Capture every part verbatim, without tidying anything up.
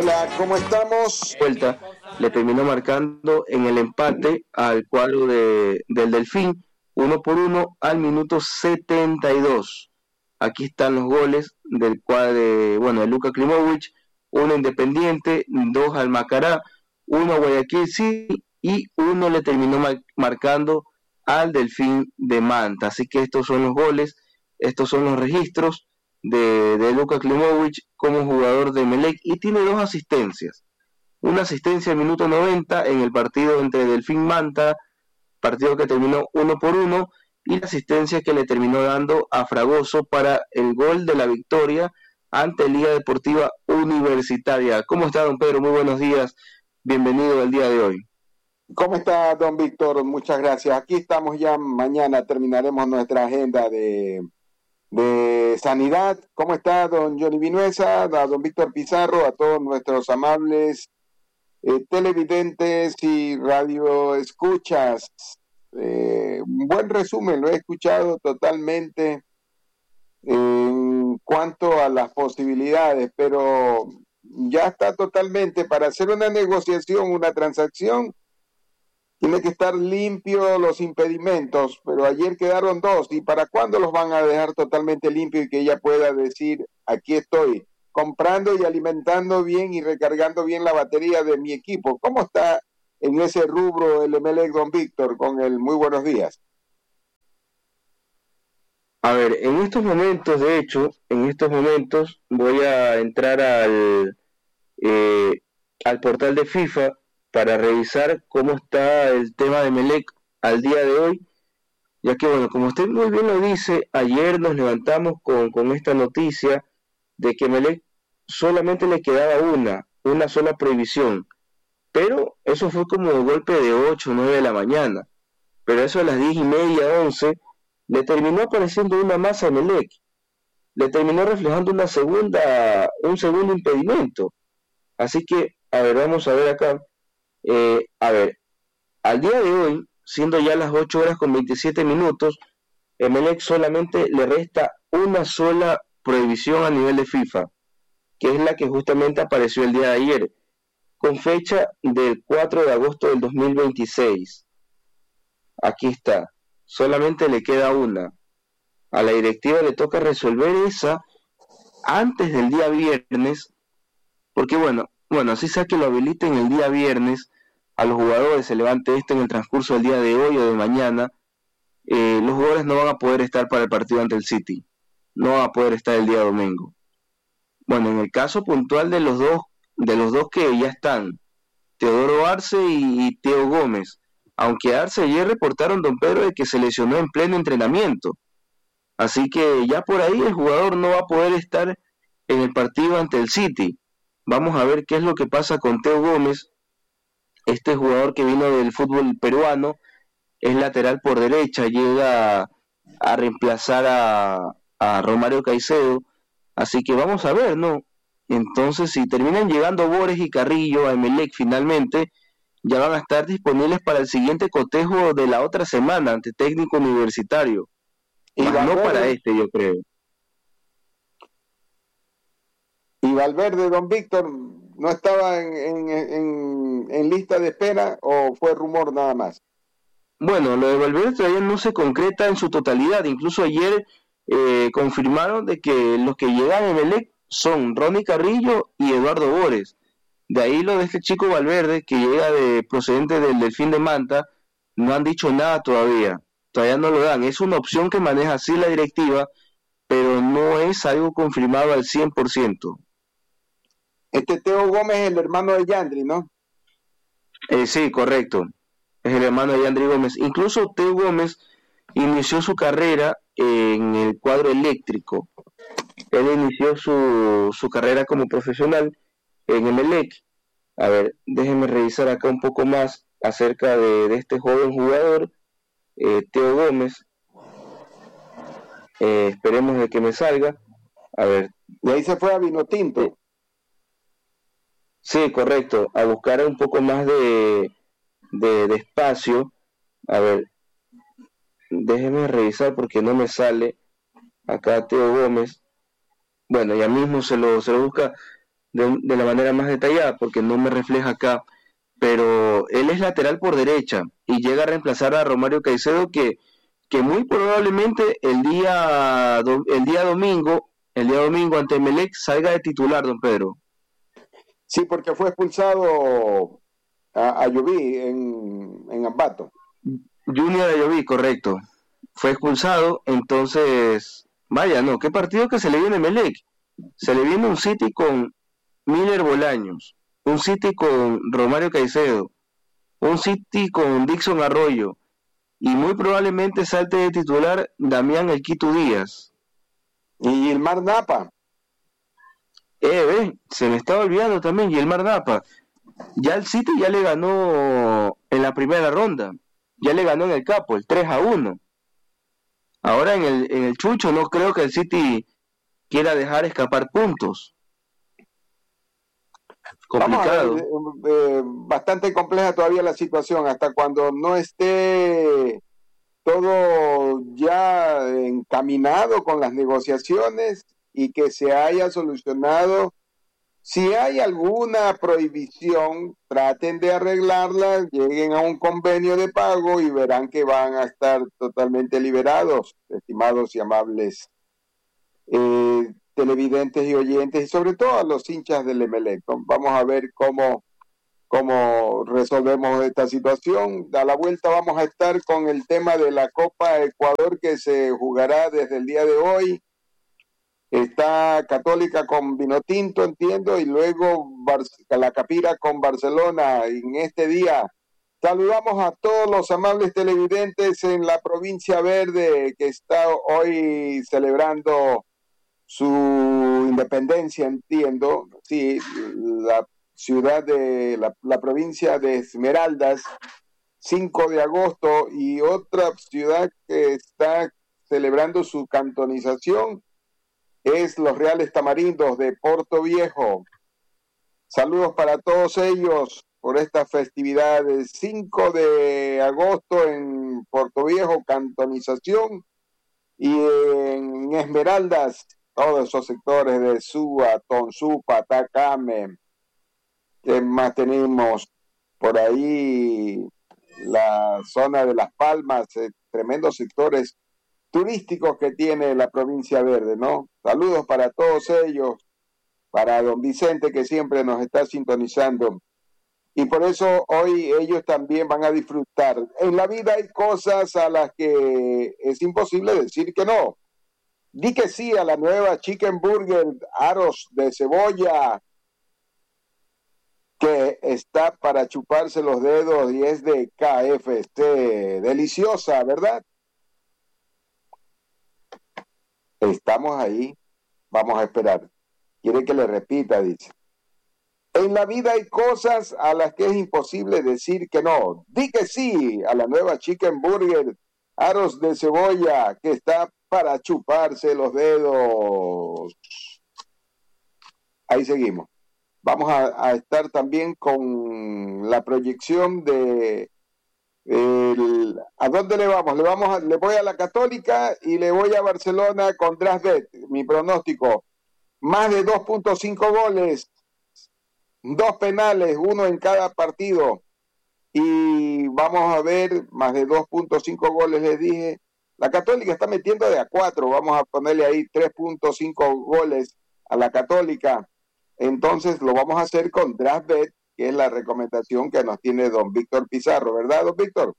Hola, ¿cómo estamos? Vuelta le terminó marcando en el empate al cuadro de, del Delfín, uno por uno al minuto setenta y dos. Aquí están los goles del cuadro de, bueno, de Luka Klimovic, uno Independiente, dos al Macará, uno a Guayaquil City y uno le terminó mar- marcando al Delfín de Manta. Así que estos son los goles, estos son los registros de, de Luka Klimovic como jugador de Emelec, y tiene dos asistencias. Una asistencia al minuto noventa en el partido entre Delfín Manta, partido que terminó uno por uno, y la asistencia que le terminó dando a Fragoso para el gol de la victoria ante Liga Deportiva Universitaria. ¿Cómo está, don Pedro? Muy buenos días, bienvenido el día de hoy. ¿Cómo está, don Víctor? Muchas gracias. Aquí estamos ya, mañana terminaremos nuestra agenda de, de sanidad. ¿Cómo está, don Johnny Vinuesa, a don Víctor Pizarro, a todos nuestros amables eh, televidentes y radio escuchas? Eh, un buen resumen, lo he escuchado totalmente en cuanto a las posibilidades, pero ya está totalmente, para hacer una negociación, una transacción, tiene que estar limpio los impedimentos, pero ayer quedaron dos, ¿y para cuándo los van a dejar totalmente limpios y que ella pueda decir, aquí estoy, comprando y alimentando bien y recargando bien la batería de mi equipo? ¿Cómo está en ese rubro el Emelec, don Víctor, con el muy buenos días? A ver, en estos momentos, de hecho, en estos momentos voy a entrar al, eh, al portal de FIFA para revisar cómo está el tema de Emelec al día de hoy, ya que, bueno, como usted muy bien lo dice, ayer nos levantamos con, con esta noticia de que Emelec solamente le quedaba una, una sola prohibición, pero eso fue como un golpe de ocho o nueve de la mañana, pero eso a las diez y media, once, le terminó apareciendo una masa en Emelec, le terminó reflejando una segunda, un segundo impedimento. Así que, a ver, vamos a ver acá. Eh, a ver, al día de hoy, siendo ya las ocho horas con veintisiete minutos, Emelec solamente le resta una sola prohibición a nivel de FIFA, que es la que justamente apareció el día de ayer, con fecha del cuatro de agosto del dos mil veintiséis. Aquí está, solamente le queda una. A la directiva le toca resolver esa antes del día viernes, porque bueno, bueno, así sea que lo habiliten el día viernes, a los jugadores se levante esto en el transcurso del día de hoy o de mañana, eh, los jugadores no van a poder estar para el partido ante el City, no van a poder estar el día domingo. Bueno, en el caso puntual de los dos, de los dos que ya están, Teodoro Arce y, y Teo Gómez, aunque Arce ayer reportaron, don Pedro, de que se lesionó en pleno entrenamiento, así que ya por ahí el jugador no va a poder estar en el partido ante el City. Vamos a ver qué es lo que pasa con Teo Gómez, este jugador que vino del fútbol peruano, es lateral por derecha, llega a, a reemplazar a, a Romario Caicedo, así que vamos a ver, ¿no? Entonces, si terminan llegando Bores y Carrillo a Emelec finalmente, ya van a estar disponibles para el siguiente cotejo de la otra semana ante Técnico Universitario, Y más no Valverde, para este, yo creo. y Valverde, don Víctor, ¿no estaba en, en, en, en lista de espera o fue rumor nada más? Bueno, lo de Valverde todavía no se concreta en su totalidad. Incluso ayer eh, confirmaron de que los que llegan a Emelec son Ronnie Carrillo y Eduardo Bores. De ahí lo de este chico Valverde, que llega de procedente del Delfín de Manta, no han dicho nada todavía. Todavía no lo dan. Es una opción que maneja así la directiva, pero no es algo confirmado al cien por ciento. Este Teo Gómez es el hermano de Yandri, ¿no? Eh, sí, correcto. Es el hermano de Yandri Gómez. Incluso Teo Gómez inició su carrera en el cuadro eléctrico. Él inició su, su carrera como profesional en Emelec. A ver, déjenme revisar acá un poco más acerca de, de este joven jugador, eh, Teo Gómez. Eh, esperemos de que me salga. A ver. De ahí se fue a Vinotinto. Eh, sí, correcto. A buscar un poco más de, de, de espacio. A ver, déjenme revisar porque no me sale acá Teo Gómez. Bueno, ya mismo se lo, se lo busca. de, de la manera más detallada porque no me refleja acá, pero él es lateral por derecha y llega a reemplazar a Romario Caicedo que, que muy probablemente el día, el día domingo, el día domingo ante Emelec salga de titular, don Pedro. Sí, porque fue expulsado a Ayoví en, en Ambato. Junior Ayoví, correcto. Fue expulsado, entonces, vaya, no, qué partido que se le viene a Emelec. Se le viene un City con Miller Bolaños, un City con Romario Caicedo, un City con Dixon Arroyo, y muy probablemente salte de titular Damián El Quito Díaz. Y Gilmar Napa. Eh, ve, se me estaba olvidando también Gilmar Napa. Ya el City ya le ganó en la primera ronda, ya le ganó en el Capo, el tres a uno. Ahora en el, en el Chucho no creo que el City quiera dejar escapar puntos. Complicado. Vamos a ver, eh, bastante compleja todavía la situación, hasta cuando no esté todo ya encaminado con las negociaciones y que se haya solucionado. Si hay alguna prohibición, traten de arreglarla, lleguen a un convenio de pago y verán que van a estar totalmente liberados, estimados y amables eh, televidentes y oyentes, y sobre todo a los hinchas del Emelec. Vamos a ver cómo, cómo resolvemos esta situación. A la vuelta vamos a estar con el tema de la Copa Ecuador que se jugará desde el día de hoy. Está Católica con Vinotinto, entiendo, y luego Bar- la Capira con Barcelona en este día. Saludamos a todos los amables televidentes en la provincia verde que está hoy celebrando su independencia, entiendo. Sí, la ciudad de la, la provincia de Esmeraldas, cinco de agosto, y otra ciudad que está celebrando su cantonización es los Reales Tamarindos de Porto Viejo. Saludos para todos ellos por estas festividades. cinco de agosto en Porto Viejo, cantonización, y en Esmeraldas, todos esos sectores de Suba, Tonsupa, Tacame. ¿Qué más tenemos? Por ahí la zona de Las Palmas, eh, tremendos sectores turísticos que tiene la provincia verde, ¿no? Saludos para todos ellos, para don Vicente que siempre nos está sintonizando. Y por eso hoy ellos también van a disfrutar. En la vida hay cosas a las que es imposible decir que no. Di que sí a la nueva Chicken Burger Aros de cebolla, que está para chuparse los dedos y es de K F C. Deliciosa, ¿verdad? Estamos ahí, vamos a esperar. Quiere que le repita, dice. En la vida hay cosas a las que es imposible decir que no. Di que sí a la nueva Chicken Burger Aros de cebolla, que está para chuparse los dedos. Ahí seguimos. Vamos a, a estar también con la proyección de El, ¿a dónde le vamos? Le vamos a, le voy a la Católica y le voy a Barcelona con Drasbet. Mi pronóstico, más de dos punto cinco goles, dos penales, uno en cada partido, y vamos a ver más de dos punto cinco goles. Les dije, la Católica está metiendo de a cuatro, vamos a ponerle ahí tres punto cinco goles a la Católica. Entonces lo vamos a hacer con Drasbet, que es la recomendación que nos tiene don Víctor Pizarro, ¿verdad, don Víctor?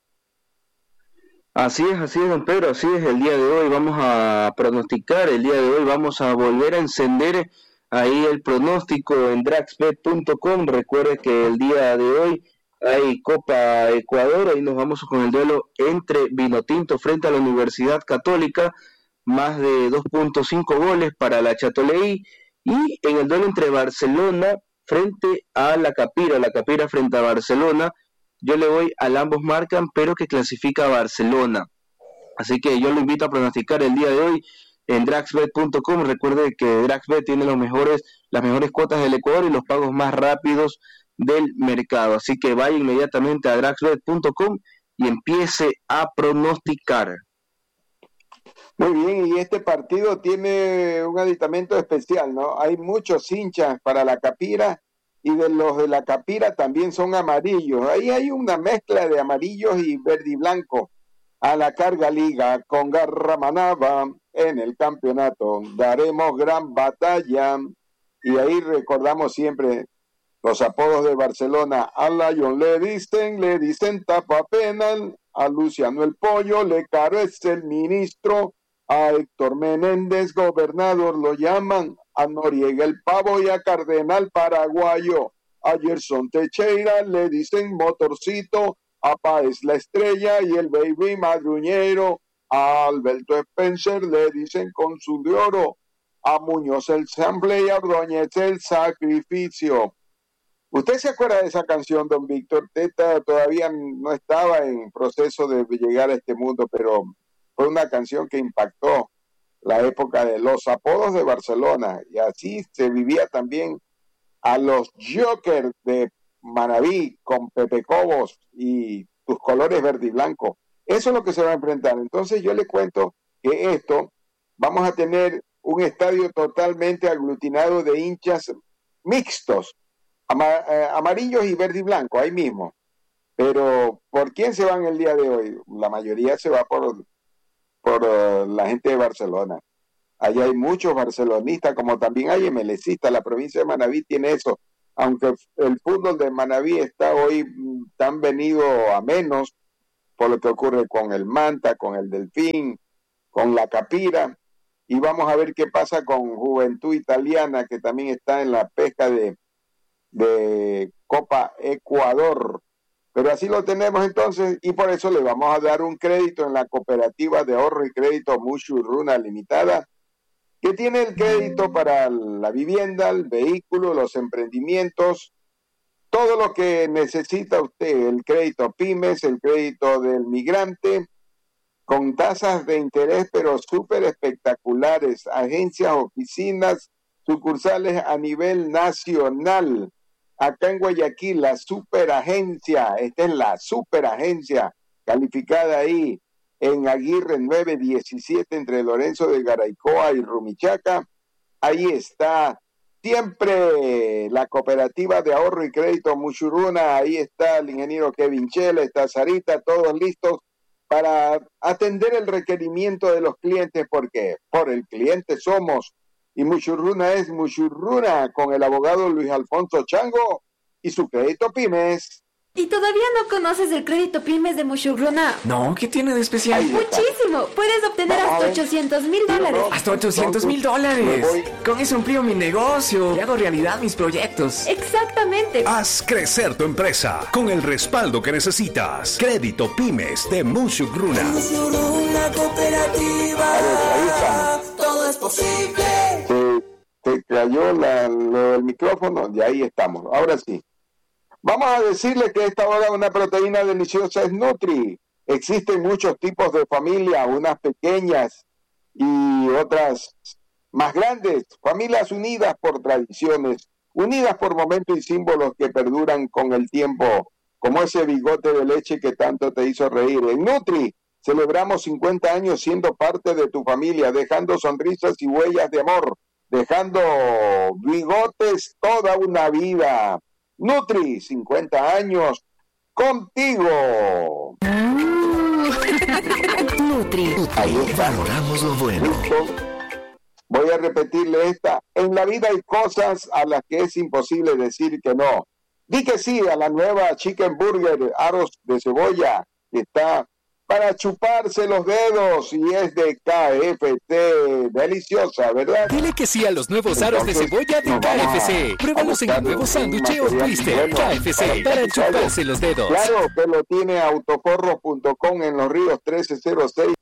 Así es, así es, don Pedro, así es. El día de hoy vamos a pronosticar, el día de hoy vamos a volver a encender ahí el pronóstico en draxbet punto com. Recuerde que el día de hoy hay Copa Ecuador, ahí nos vamos con el duelo entre Vinotinto frente a la Universidad Católica, más de dos punto cinco goles para la Chatoleí, y en el duelo entre Barcelona frente a la Capira, la Capira frente a Barcelona, yo le voy al ambos marcan, pero que clasifica a Barcelona. Así que yo lo invito a pronosticar el día de hoy en draxbet punto com. Recuerde que Draxbet tiene los mejores, las mejores cuotas del Ecuador y los pagos más rápidos del mercado. Así que vaya inmediatamente a draxbet punto com y empiece a pronosticar. Muy bien, y este partido tiene un aditamento especial, ¿no? Hay muchos hinchas para la Capira y de los de la Capira también son amarillos. Ahí hay una mezcla de amarillos y verde y blanco. A la carga liga con Garramanaba en el campeonato. Daremos gran batalla. Y ahí recordamos siempre los apodos de Barcelona. A Lion le dicen, le dicen tapa penal. A Luciano el Pollo le caro es el ministro. A Héctor Menéndez, gobernador, lo llaman. A Noriega el Pavo y a Cardenal Paraguayo. A Gerson Teixeira le dicen motorcito. A Páez la Estrella y el Baby Madruñero. A Alberto Spencer le dicen Cónsul de Oro. A Muñoz el Sample y a Ordóñez el Sacrificio. ¿Usted se acuerda de esa canción, don Víctor? Usted todavía no estaba en proceso de llegar a este mundo, pero fue una canción que impactó la época de los apodos de Barcelona. Y así se vivía también a los Jokers de Manaví con Pepe Cobos y tus colores verde y blanco. Eso es lo que se va a enfrentar. Entonces yo le cuento que esto, vamos a tener un estadio totalmente aglutinado de hinchas mixtos, ama- eh, amarillos y verde y blanco, ahí mismo. Pero ¿por quién se van el día de hoy? La mayoría se va por, por uh, la gente de Barcelona. Allá hay muchos barcelonistas, como también hay MLCistas. La provincia de Manabí tiene eso. Aunque el fútbol de Manabí está hoy tan venido a menos por lo que ocurre con el Manta, con el Delfín, con la Capira, y vamos a ver qué pasa con Juventud Italiana, que también está en la pesca de, de Copa Ecuador. Pero así lo tenemos entonces, y por eso le vamos a dar un crédito en la cooperativa de ahorro y crédito Mushuruna Limitada, que tiene el crédito para la vivienda, el vehículo, los emprendimientos, todo lo que necesita usted, el crédito pymes, el crédito del migrante, con tasas de interés pero súper espectaculares, agencias, oficinas, sucursales a nivel nacional. Acá en Guayaquil, la superagencia, esta es la superagencia, calificada ahí en Aguirre nueve diecisiete entre Lorenzo de Garaycoa y Rumichaca. Ahí está siempre la cooperativa de ahorro y crédito Mushuruna. Ahí está el ingeniero Kevin Chela, está Sarita, todos listos para atender el requerimiento de los clientes, porque por el cliente somos. Y Mushuruna es Mushuruna con el abogado Luis Alfonso Chango y su crédito pymes. ¿Y todavía no conoces el crédito pymes de Mushuruna? No, ¿qué tiene de especial? Muchísimo. Puedes obtener Vamos hasta a ver. ochocientos mil dólares. Hasta ochocientos mil dólares. Me voy. Con eso amplío mi negocio y hago realidad mis proyectos. Exactamente. Haz crecer tu empresa con el respaldo que necesitas. Crédito Pymes de Mushuruna. Mushuruna cooperativa. Ahí estamos. Todo es posible. Se, se cayó la, lo, el micrófono y ahí estamos. Ahora sí. Vamos a decirle que esta hora una proteína deliciosa es Nutri. Existen muchos tipos de familia, unas pequeñas y otras más grandes. Familias unidas por tradiciones, unidas por momentos y símbolos que perduran con el tiempo, como ese bigote de leche que tanto te hizo reír. En Nutri celebramos cincuenta años siendo parte de tu familia, dejando sonrisas y huellas de amor, dejando bigotes toda una vida. Nutri, cincuenta años contigo. Nutri. Ahí está. Valoramos lo bueno. Listo. Voy a repetirle esta. En la vida hay cosas a las que es imposible decir que no. Di que sí a la nueva Chicken Burger, aros de cebolla, que está para chuparse los dedos y es de K F C. Deliciosa, ¿verdad? Dile que sí a los nuevos aros de Entonces, cebolla de nos vamos K F C. a- Pruébalos a en el buscar nuevo un sándwich o material twister. bueno K F C, para para practicarlo. chuparse los dedos. Claro que lo tiene autocorro punto com en los ríos trece cero seis.